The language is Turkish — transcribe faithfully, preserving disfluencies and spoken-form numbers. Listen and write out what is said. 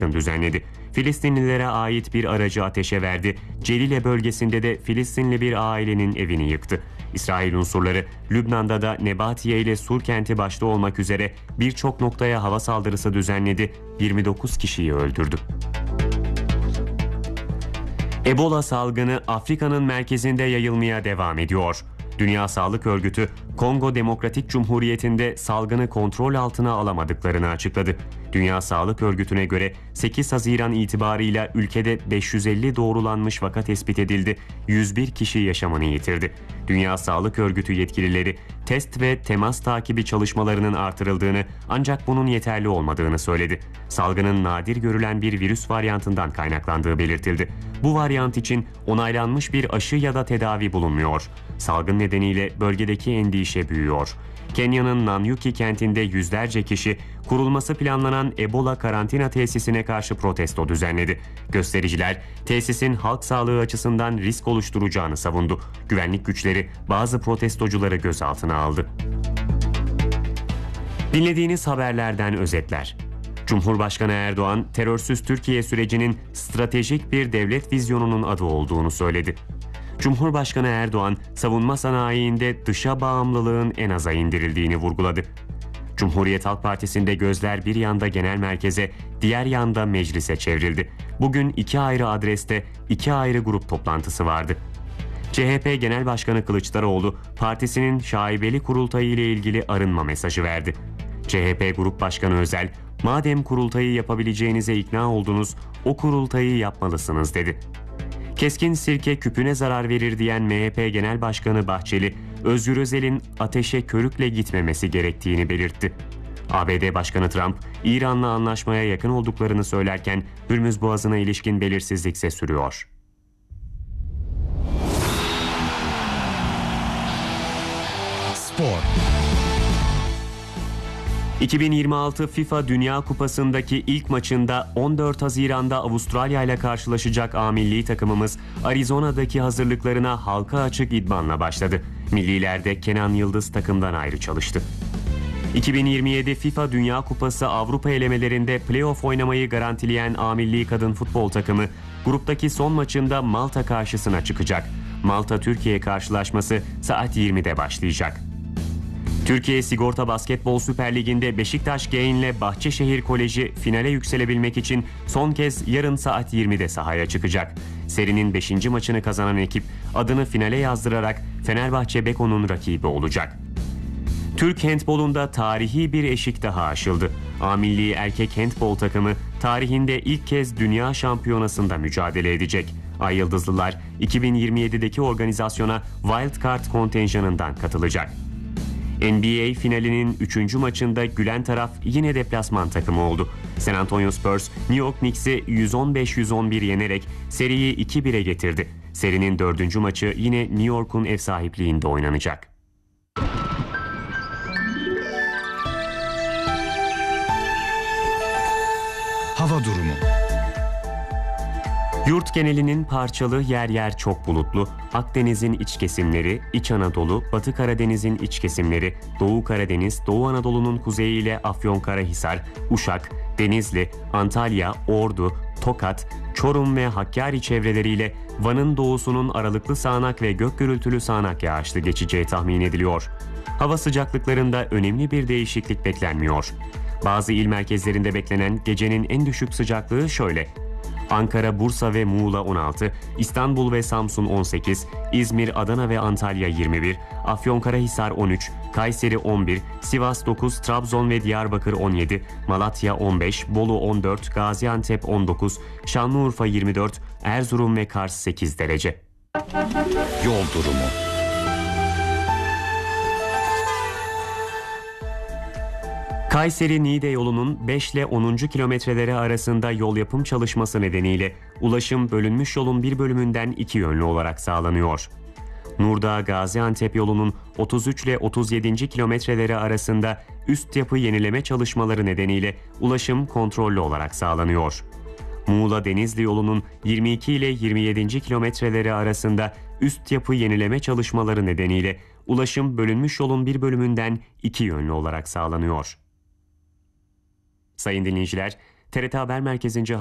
düzenledi. Filistinlilere ait bir aracı ateşe verdi. Celile bölgesinde de Filistinli bir ailenin evini yıktı. İsrail unsurları Lübnan'da da Nebatiye ile Sur kenti başta olmak üzere birçok noktaya hava saldırısı düzenledi. yirmi dokuz kişiyi öldürdü. Ebola salgını Afrika'nın merkezinde yayılmaya devam ediyor. Dünya Sağlık Örgütü, Kongo Demokratik Cumhuriyeti'nde salgını kontrol altına alamadıklarını açıkladı. Dünya Sağlık Örgütü'ne göre sekiz Haziran itibarıyla ülkede beş yüz elli doğrulanmış vaka tespit edildi, yüz bir kişi yaşamını yitirdi. Dünya Sağlık Örgütü yetkilileri test ve temas takibi çalışmalarının artırıldığını ancak bunun yeterli olmadığını söyledi. Salgının nadir görülen bir virüs varyantından kaynaklandığı belirtildi. Bu varyant için onaylanmış bir aşı ya da tedavi bulunmuyor. Salgın nedeniyle bölgedeki endişe büyüyor. Kenya'nın Nanyuki kentinde yüzlerce kişi kurulması planlanan Ebola karantina tesisine karşı protesto düzenledi. Göstericiler tesisin halk sağlığı açısından risk oluşturacağını savundu. Güvenlik güçleri bazı protestocuları gözaltına aldı. Dinlediğiniz haberlerden özetler. Cumhurbaşkanı Erdoğan, terörsüz Türkiye sürecinin stratejik bir devlet vizyonunun adı olduğunu söyledi. Cumhurbaşkanı Erdoğan, savunma sanayiinde dışa bağımlılığın en aza indirildiğini vurguladı. Cumhuriyet Halk Partisi'nde gözler bir yanda genel merkeze, diğer yanda meclise çevrildi. Bugün iki ayrı adreste iki ayrı grup toplantısı vardı. C H P Genel Başkanı Kılıçdaroğlu, partisinin şaibeli kurultayı ile ilgili arınma mesajı verdi. C H P Grup Başkanı Özel, "Madem kurultayı yapabileceğinize ikna oldunuz, o kurultayı yapmalısınız." dedi. Keskin sirke küpüne zarar verir diyen M H P Genel Başkanı Bahçeli, Özgür Özel'in ateşe körükle gitmemesi gerektiğini belirtti. A B D Başkanı Trump, İran'la anlaşmaya yakın olduklarını söylerken Hürmüz Boğazı'na ilişkin belirsizlikse sürüyor. Spor. iki bin yirmi altı FIFA Dünya Kupası'ndaki ilk maçında on dört Haziran'da Avustralya ile karşılaşacak A milli takımımız Arizona'daki hazırlıklarına halka açık idmanla başladı. Millilerde Kenan Yıldız takımdan ayrı çalıştı. iki bin yirmi yedi FIFA Dünya Kupası Avrupa elemelerinde play-off oynamayı garantileyen A milli kadın futbol takımı gruptaki son maçında Malta karşısına çıkacak. Malta-Türkiye karşılaşması saat yirmide başlayacak. Türkiye Sigorta Basketbol Süper Ligi'nde Beşiktaş Gain'le Bahçeşehir Koleji finale yükselebilmek için son kez yarın saat yirmide sahaya çıkacak. Serinin beşinci maçını kazanan ekip adını finale yazdırarak Fenerbahçe Beko'nun rakibi olacak. Türk handbolunda tarihi bir eşik daha aşıldı. A milli erkek handbol takımı tarihinde ilk kez dünya şampiyonasında mücadele edecek. Ay Yıldızlılar iki bin yirmi yedideki organizasyona Wild Card kontenjanından katılacak. N B A finalinin üçüncü maçında gülen taraf yine deplasman takımı oldu. San Antonio Spurs, New York Knicks'i yüz on beş yüz on bir yenerek seriyi iki bire getirdi. Serinin dördüncü maçı yine New York'un ev sahipliğinde oynanacak. Hava durumu. Yurt genelinin parçalı, yer yer çok bulutlu, Akdeniz'in iç kesimleri, İç Anadolu, Batı Karadeniz'in iç kesimleri, Doğu Karadeniz, Doğu Anadolu'nun kuzeyi ile Afyonkarahisar, Uşak, Denizli, Antalya, Ordu, Tokat, Çorum ve Hakkari çevreleriyle Van'ın doğusunun aralıklı sağanak ve gök gürültülü sağanak yağışlı geçeceği tahmin ediliyor. Hava sıcaklıklarında önemli bir değişiklik beklenmiyor. Bazı il merkezlerinde beklenen gecenin en düşük sıcaklığı şöyle: Ankara, Bursa ve Muğla on altı, İstanbul ve Samsun on sekiz, İzmir, Adana ve Antalya yirmi bir, Afyonkarahisar on üç, Kayseri on bir, Sivas dokuz, Trabzon ve Diyarbakır on yedi, Malatya on beş, Bolu on dört, Gaziantep on dokuz, Şanlıurfa yirmi dört, Erzurum ve Kars sekiz derece. Yol durumu. Kayseri-Niğde yolunun beş ile onuncu kilometreleri arasında yol yapım çalışması nedeniyle ulaşım bölünmüş yolun bir bölümünden iki yönlü olarak sağlanıyor. Nurdağ-Gaziantep yolunun otuz üç ile otuz yedinci kilometreleri arasında üst yapı yenileme çalışmaları nedeniyle ulaşım kontrollü olarak sağlanıyor. Muğla-Denizli yolunun yirmi iki ile yirmi yedinci kilometreleri arasında üst yapı yenileme çalışmaları nedeniyle ulaşım bölünmüş yolun bir bölümünden iki yönlü olarak sağlanıyor. Sayın dinleyiciler, T R T Haber Merkezi'nce